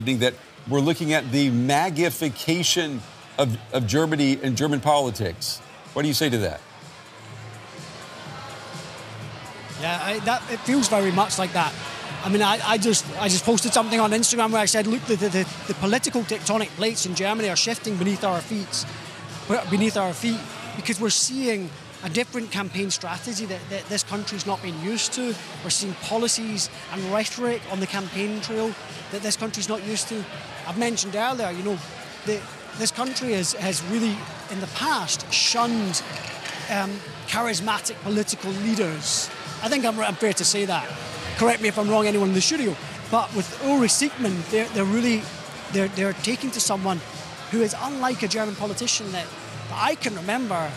that we're looking at the magnification of Germany and German politics. What do you say to that? Yeah, it feels very much like that. I mean, I just posted something on Instagram where I said, look, the political tectonic plates in Germany are shifting beneath our feet, because we're seeing a different campaign strategy that this country's not been used to. We're seeing policies and rhetoric on the campaign trail that this country's not used to. I've mentioned earlier, you know, this country has really, in the past, shunned charismatic political leaders. I think I'm fair to say that. Correct me if I'm wrong, anyone in the studio. But with Ulrich Siegmund, they're taking to someone who is unlike a German politician that I can remember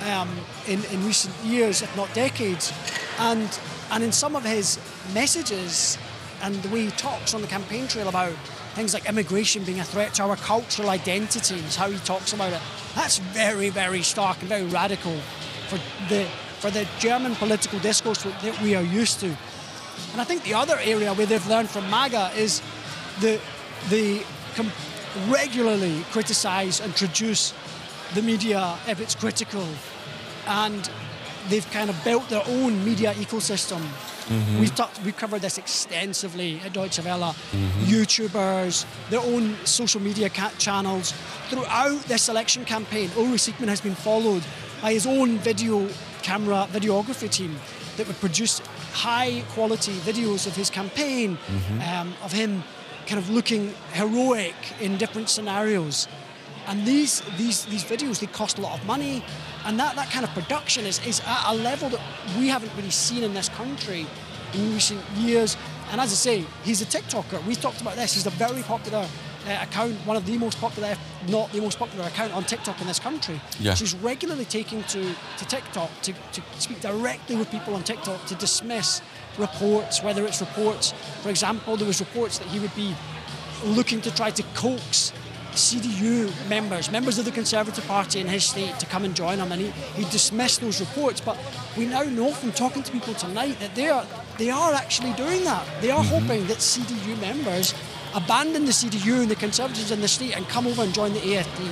in recent years, if not decades. And in some of his messages and the way he talks on the campaign trail about things like immigration being a threat to our cultural identities, how he talks about it, that's very, very stark and very radical for the German political discourse that we are used to. And I think the other area where they've learned from MAGA is they regularly criticise and traduce the media if it's critical. And they've kind of built their own media ecosystem. Mm-hmm. We've covered this extensively at Deutsche Welle. Mm-hmm. YouTubers, their own social media channels. Throughout this election campaign, Ulrich Siegmund has been followed by his own videography team that would produce high-quality videos of his campaign, of him kind of looking heroic in different scenarios. And these videos, they cost a lot of money, and that kind of production is at a level that we haven't really seen in this country in recent years. And as I say, he's a TikToker. We've talked about this. He's a very popular account, one of the most popular, if not the most popular account on TikTok in this country. Yeah. So he's regularly taking to TikTok to speak directly with people on TikTok to dismiss reports, whether it's reports, for example, there was reports that he would be looking to try to coax CDU members of the Conservative Party in his state to come and join him, and he dismissed those reports. But we now know from talking to people tonight that they are actually doing that. They are hoping that CDU members abandon the CDU and the Conservatives in the state and come over and join the AfD.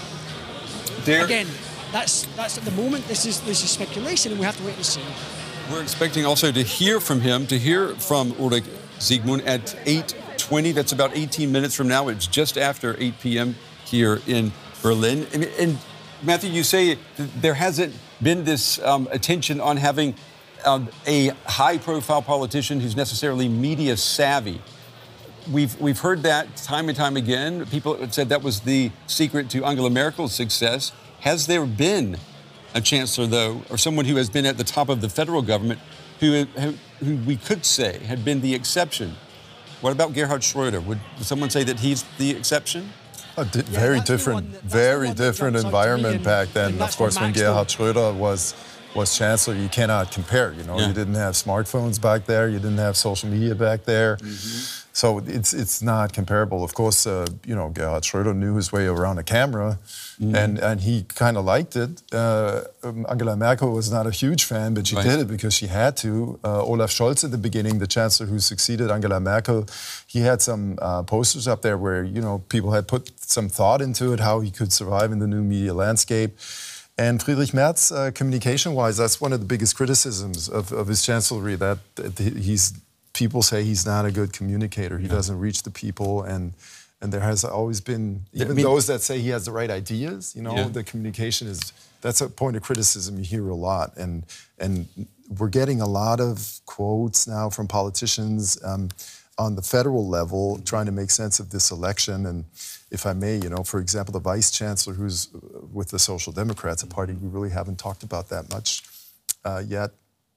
Again, that's at the moment. This is speculation, and we have to wait and see. We're expecting also to hear from him, to hear from Ulrich Siegmund at 8:20. That's about 18 minutes from now. It's just after 8 p.m. here in Berlin. And Matthew, you say there hasn't been this attention on having a high-profile politician who's necessarily media savvy. We've heard that time and time again. People have said that was the secret to Angela Merkel's success. Has there been a chancellor, though, or someone who has been at the top of the federal government who we could say had been the exception? What about Gerhard Schröder? Would someone say that he's the exception? Very different environment back then. Of course, when Gerhard Schröder was chancellor, you cannot compare. You know, you didn't have smartphones back there. You didn't have social media back there. So it's not comparable. Of course, Gerhard Schröder knew his way around a camera, and he kind of liked it. Angela Merkel was not a huge fan, but she did it because she had to. Olaf Scholz at the beginning, the chancellor who succeeded Angela Merkel, he had some posters up there where people had put some thought into it, how he could survive in the new media landscape. And Friedrich Merz, communication-wise, that's one of the biggest criticisms of his chancellery, that people say he's not a good communicator. He doesn't reach the people, and there has always been, even those that say he has the right ideas, the communication that's a point of criticism you hear a lot. And we're getting a lot of quotes now from politicians on the federal level trying to make sense of this election. And if I may, for example, the vice chancellor who's with the Social Democrats, a party we really haven't talked about that much yet,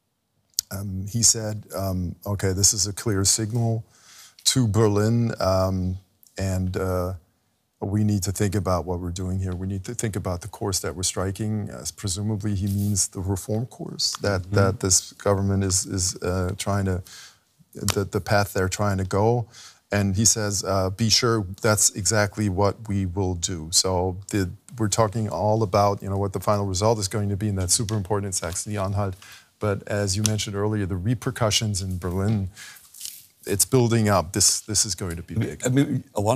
he said, okay, this is a clear signal to Berlin, and we need to think about what we're doing here. We need to think about the course that we're striking. Presumably he means the reform course that this government is trying to, the path they're trying to go. And he says, be sure that's exactly what we will do. So we're talking all about, what the final result is going to be, and that's super important in Saxony-Anhalt. But as you mentioned earlier, the repercussions in Berlin, it's building up. This is going to be big. I mean, a lot